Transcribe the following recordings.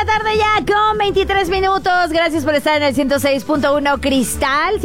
tarde ya con 23 minutos. Gracias por estar en el 106.1 Cristal.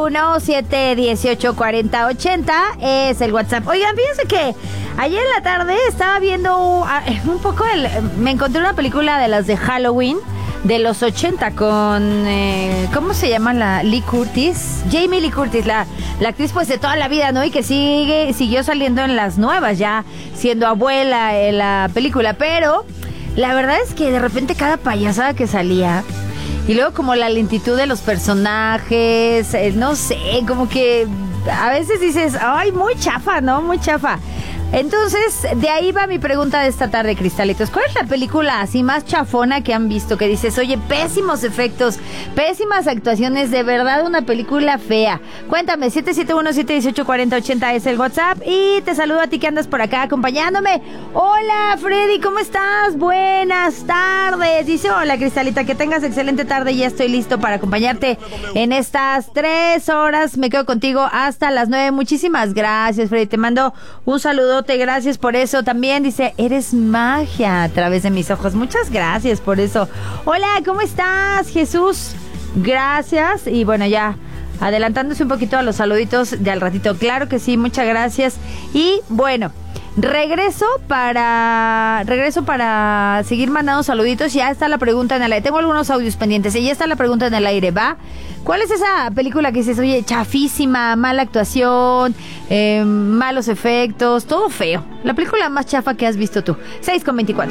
771-718-4080 es el WhatsApp. Oigan, fíjense que ayer en la tarde estaba viendo un poco me encontré una película de las de Halloween de los 80 con ¿cómo se llama? Lee Curtis, Jamie Lee Curtis, la actriz pues de toda la vida, ¿no? Y que siguió saliendo en las nuevas, ya siendo abuela en la película. Pero la verdad es que de repente cada payasada que salía, y luego como la lentitud de los personajes, no sé, como que a veces dices, ay, muy chafa, ¿no? Muy chafa. Entonces, de ahí va mi pregunta de esta tarde, Cristalitos. ¿Cuál es la película así más chafona que han visto? Que dices, oye, pésimos efectos, pésimas actuaciones, de verdad una película fea. Cuéntame, 771-718-4080 es el WhatsApp. Y te saludo a ti que andas por acá acompañándome. Hola, Freddy, ¿cómo estás? Buenas tardes. Dice, hola, Cristalita, que tengas excelente tarde. Ya estoy listo para acompañarte en estas 3 horas. Me quedo contigo hasta las 9. Muchísimas gracias, Freddy. Te mando un saludo. Gracias por eso. También dice, eres magia a través de mis ojos. Muchas gracias por eso. Hola, ¿cómo estás, Jesús? Gracias. Y bueno, ya adelantándose un poquito a los saluditos de al ratito. Claro que sí, muchas gracias. Y bueno, regreso para seguir mandando saluditos. Ya está la pregunta en el aire. Tengo algunos audios pendientes y ya está la pregunta en el aire, ¿va? ¿Cuál es esa película que dices, oye, chafísima, mala actuación, malos efectos, todo feo? La película más chafa que has visto tú. 6:24.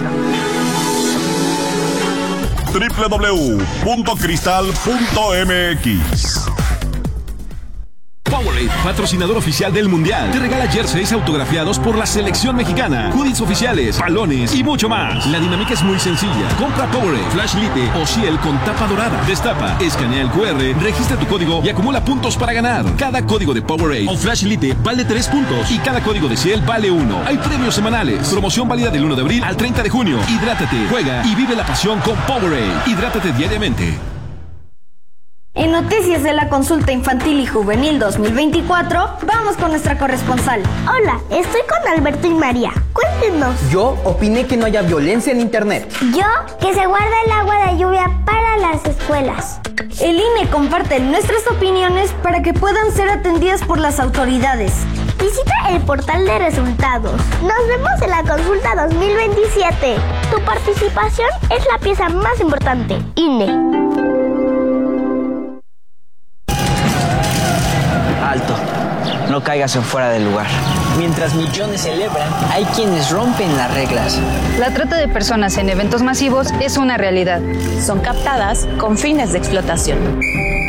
www.cristal.mx. Powerade, patrocinador oficial del Mundial, te regala jerseys autografiados por la selección mexicana, hoodies oficiales, balones y mucho más. La dinámica es muy sencilla. Compra Powerade, Flash Lite o Ciel con tapa dorada. Destapa, escanea el QR, registra tu código y acumula puntos para ganar. Cada código de Powerade o Flash Lite vale 3 puntos y cada código de Ciel vale 1. Hay premios semanales. Promoción válida del 1 de abril al 30 de junio. Hidrátate, juega y vive la pasión con Powerade. Hidrátate diariamente. En noticias de la consulta infantil y juvenil 2024, vamos con nuestra corresponsal. Hola, estoy con Alberto y María. Cuéntenos. Yo opiné que no haya violencia en internet. Yo, que se guarda el agua de lluvia para las escuelas. El INE comparte nuestras opiniones para que puedan ser atendidas por las autoridades. Visita el portal de resultados. Nos vemos en la consulta 2027. Tu participación es la pieza más importante. INE. Alto, no caigas en fuera del lugar. Mientras millones celebran, hay quienes rompen las reglas. La trata de personas en eventos masivos es una realidad. Son captadas con fines de explotación.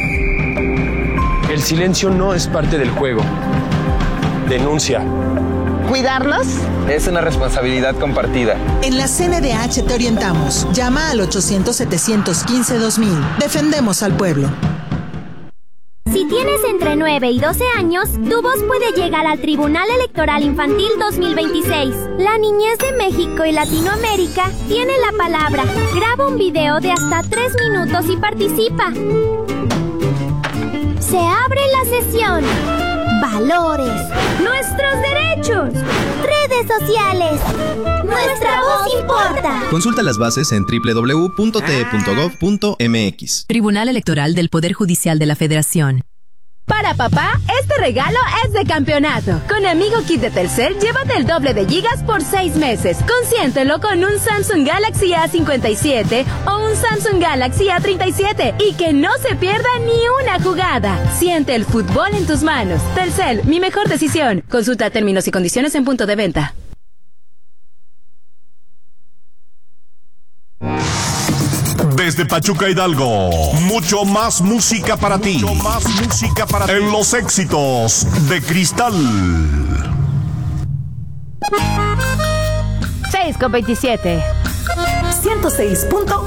El silencio no es parte del juego. Denuncia. ¿Cuidarnos? Es una responsabilidad compartida. En la CNDH te orientamos. Llama al 800-715-2000. Defendemos al pueblo. Si tienes entre 9 y 12 años, tu voz puede llegar al Tribunal Electoral Infantil 2026. La niñez de México y Latinoamérica tiene la palabra. Graba un video de hasta 3 minutos y participa. Se abre la sesión. Valores. Nuestros derechos. Redes sociales. Nuestra voz importa. Consulta las bases en www.te.gov.mx. Tribunal Electoral del Poder Judicial de la Federación. Para papá, este regalo es de campeonato. Con Amigo Kit de Telcel, llévate el doble de gigas por 6 meses. Consiéntelo con un Samsung Galaxy A57 o un Samsung Galaxy A37 y que no se pierda ni una jugada. Siente el fútbol en tus manos. Telcel, mi mejor decisión. Consulta términos y condiciones en punto de venta. Desde Pachuca, Hidalgo, mucho más música para ti. Mucho más música para ti. En los éxitos de Cristal. 6:27. 106.1